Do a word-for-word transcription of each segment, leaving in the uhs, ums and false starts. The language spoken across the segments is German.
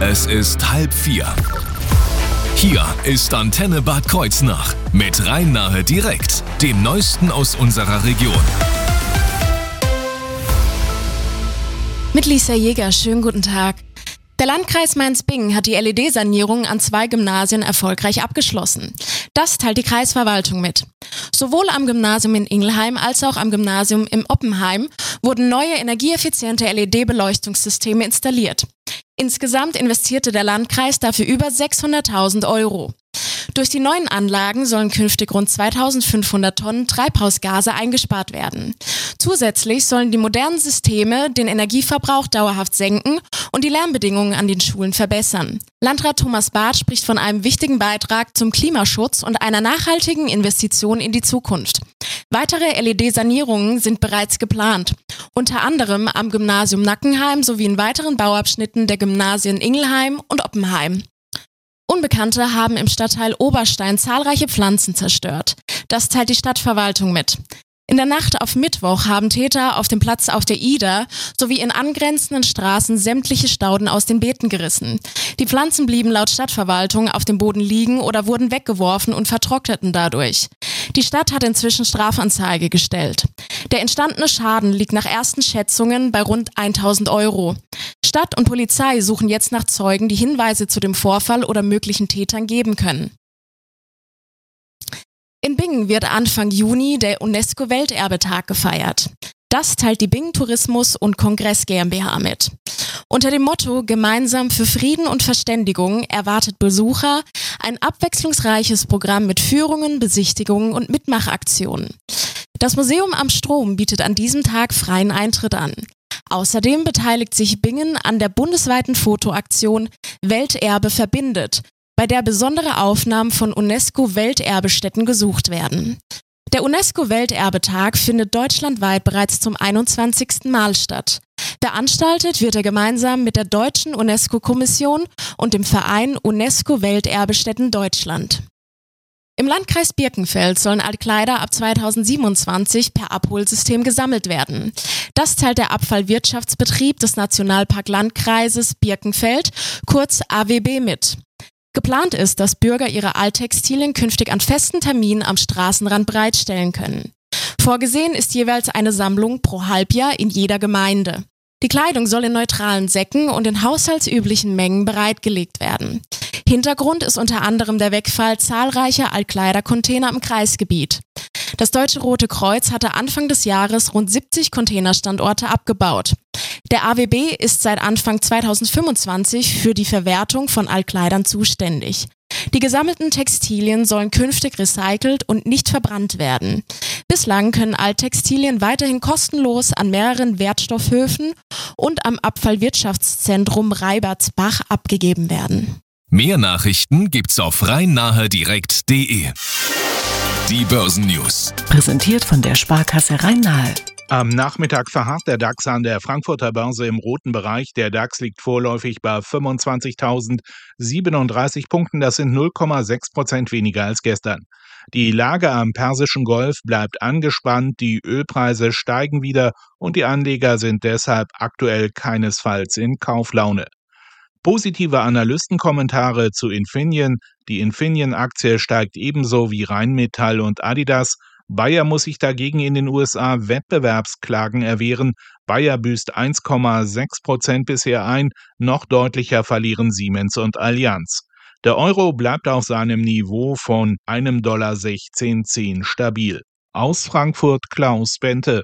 Es ist halb vier. Hier ist Antenne Bad Kreuznach mit Rhein-Nahe direkt, dem Neuesten aus unserer Region. Mit Lisa Jäger, schönen guten Tag. Der Landkreis Mainz-Bingen hat die L E D-Sanierung an zwei Gymnasien erfolgreich abgeschlossen. Das teilt die Kreisverwaltung mit. Sowohl am Gymnasium in Ingelheim als auch am Gymnasium in Oppenheim wurden neue energieeffiziente L E D-Beleuchtungssysteme installiert. Insgesamt investierte der Landkreis dafür über sechshunderttausend Euro. Durch die neuen Anlagen sollen künftig rund zweitausendfünfhundert Tonnen Treibhausgase eingespart werden. Zusätzlich sollen die modernen Systeme den Energieverbrauch dauerhaft senken und die Lärmbedingungen an den Schulen verbessern. Landrat Thomas Barth spricht von einem wichtigen Beitrag zum Klimaschutz und einer nachhaltigen Investition in die Zukunft. Weitere L E D-Sanierungen sind bereits geplant, unter anderem am Gymnasium Nackenheim sowie in weiteren Bauabschnitten der Gymnasien Ingelheim und Oppenheim. Unbekannte haben im Stadtteil Oberstein zahlreiche Pflanzen zerstört. Das teilt die Stadtverwaltung mit. In der Nacht auf Mittwoch haben Täter auf dem Platz auf der Ida sowie in angrenzenden Straßen sämtliche Stauden aus den Beeten gerissen. Die Pflanzen blieben laut Stadtverwaltung auf dem Boden liegen oder wurden weggeworfen und vertrockneten dadurch. Die Stadt hat inzwischen Strafanzeige gestellt. Der entstandene Schaden liegt nach ersten Schätzungen bei rund tausend Euro. Stadt und Polizei suchen jetzt nach Zeugen, die Hinweise zu dem Vorfall oder möglichen Tätern geben können. In Bingen wird Anfang Juni der UNESCO-Welterbetag gefeiert. Das teilt die Bingen Tourismus und Kongress GmbH mit. Unter dem Motto Gemeinsam für Frieden und Verständigung erwartet Besucher ein abwechslungsreiches Programm mit Führungen, Besichtigungen und Mitmachaktionen. Das Museum am Strom bietet an diesem Tag freien Eintritt an. Außerdem beteiligt sich Bingen an der bundesweiten Fotoaktion Welterbe verbindet, bei der besondere Aufnahmen von UNESCO-Welterbestätten gesucht werden. Der UNESCO-Welterbetag findet deutschlandweit bereits zum einundzwanzigsten Mal statt. Veranstaltet wird er gemeinsam mit der Deutschen UNESCO-Kommission und dem Verein UNESCO-Welterbestätten Deutschland. Im Landkreis Birkenfeld sollen Altkleider ab zweitausendsiebenundzwanzig per Abholsystem gesammelt werden. Das teilt der Abfallwirtschaftsbetrieb des Nationalpark-Landkreises Birkenfeld, kurz A W B, mit. Geplant ist, dass Bürger ihre Alttextilien künftig an festen Terminen am Straßenrand bereitstellen können. Vorgesehen ist jeweils eine Sammlung pro Halbjahr in jeder Gemeinde. Die Kleidung soll in neutralen Säcken und in haushaltsüblichen Mengen bereitgelegt werden. Hintergrund ist unter anderem der Wegfall zahlreicher Altkleidercontainer im Kreisgebiet. Das Deutsche Rote Kreuz hatte Anfang des Jahres rund siebzig Containerstandorte abgebaut. Der A W B ist seit Anfang zweitausendfünfundzwanzig für die Verwertung von Altkleidern zuständig. Die gesammelten Textilien sollen künftig recycelt und nicht verbrannt werden. Bislang können Alttextilien weiterhin kostenlos an mehreren Wertstoffhöfen und am Abfallwirtschaftszentrum Reibertsbach abgegeben werden. Mehr Nachrichten gibt's auf rhein-nahe direkt punkt de. Die Börsennews. Präsentiert von der Sparkasse Rhein-Nahe. Am Nachmittag verharrt der DAX an der Frankfurter Börse im roten Bereich. Der DAX liegt vorläufig bei fünfundzwanzigtausendsiebenunddreißig Punkten. Das sind null Komma sechs Prozent weniger als gestern. Die Lage am Persischen Golf bleibt angespannt, die Ölpreise steigen wieder und die Anleger sind deshalb aktuell keinesfalls in Kauflaune. Positive Analystenkommentare zu Infineon. Die Infineon-Aktie steigt ebenso wie Rheinmetall und Adidas. Bayer muss sich dagegen in den U S A Wettbewerbsklagen erwehren. Bayer büßt eins Komma sechs Prozent bisher ein, noch deutlicher verlieren Siemens und Allianz. Der Euro bleibt auf seinem Niveau von einem Dollar sechzehn zehn stabil. Aus Frankfurt Klaus Bente.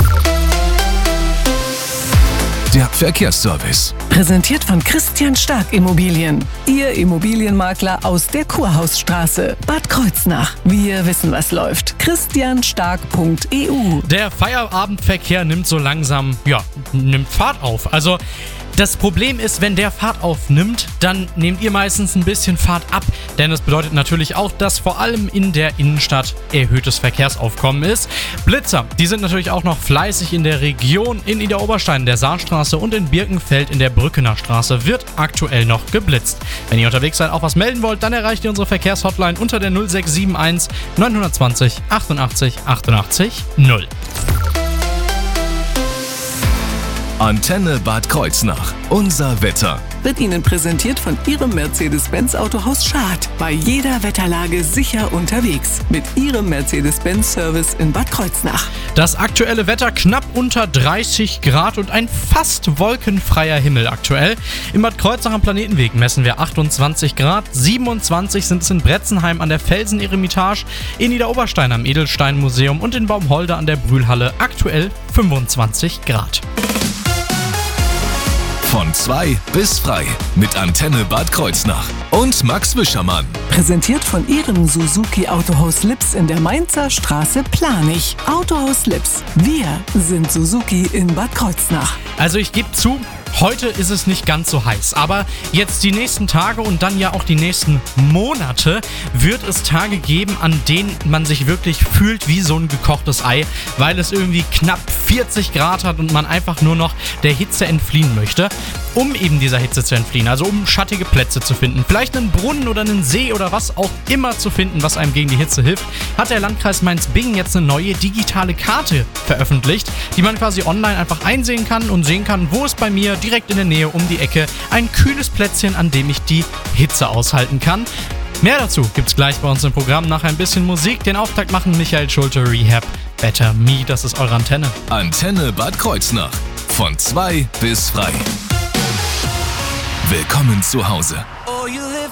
Der Verkehrsservice. Präsentiert von Christian Stark Immobilien. Ihr Immobilienmakler aus der Kurhausstraße, Bad Kreuznach. Wir wissen, was läuft. christian stark punkt e u. Der Feierabendverkehr nimmt so langsam, ja, nimmt Fahrt auf. Also das Problem ist, wenn der Fahrt aufnimmt, dann nehmt ihr meistens ein bisschen Fahrt ab. Denn das bedeutet natürlich auch, dass vor allem in der Innenstadt erhöhtes Verkehrsaufkommen ist. Blitzer, die sind natürlich auch noch fleißig in der Region. In Idar-Oberstein, der Saarstraße und in Birkenfeld in der Brückener Straße wird aktuell noch geblitzt. Wenn ihr unterwegs seid, auch was melden wollt, dann erreicht ihr unsere Verkehrshotline unter der null sechs sieben eins neun zwei null achtundachtzig achtundachtzig null. Antenne Bad Kreuznach. Unser Wetter. wird Ihnen präsentiert von Ihrem Mercedes-Benz Autohaus Schad. Bei jeder Wetterlage sicher unterwegs mit Ihrem Mercedes-Benz Service in Bad Kreuznach. Das aktuelle Wetter knapp unter dreißig Grad und ein fast wolkenfreier Himmel aktuell. In Bad Kreuznach am Planetenweg messen wir achtundzwanzig Grad, siebenundzwanzig sind es in Bretzenheim an der Felseneremitage, in Niederoberstein am Edelsteinmuseum und in Baumholder an der Brühlhalle aktuell fünfundzwanzig Grad. Von zwei bis frei mit Antenne Bad Kreuznach und Max Wischermann. Präsentiert von Ihrem Suzuki Autohaus Lips in der Mainzer Straße Planich. Autohaus Lips. Wir sind Suzuki in Bad Kreuznach. Also ich gebe zu, heute ist es nicht ganz so heiß, aber jetzt die nächsten Tage und dann ja auch die nächsten Monate wird es Tage geben, an denen man sich wirklich fühlt wie so ein gekochtes Ei, weil es irgendwie knapp vierzig Grad hat und man einfach nur noch der Hitze entfliehen möchte. Um eben dieser Hitze zu entfliehen, also um schattige Plätze zu finden, vielleicht einen Brunnen oder einen See oder was auch immer zu finden, was einem gegen die Hitze hilft, hat der Landkreis Mainz-Bingen jetzt eine neue digitale Karte veröffentlicht, die man quasi online einfach einsehen kann und sehen kann, wo es bei mir direkt in der Nähe um die Ecke ein kühles Plätzchen, an dem ich die Hitze aushalten kann. Mehr dazu gibt's gleich bei uns im Programm nach ein bisschen Musik. Den Auftakt machen Michael Schulte, Rehab, Better Me, das ist eure Antenne. Antenne Bad Kreuznach. Von zwei bis frei. Willkommen zu Hause. Oh, you live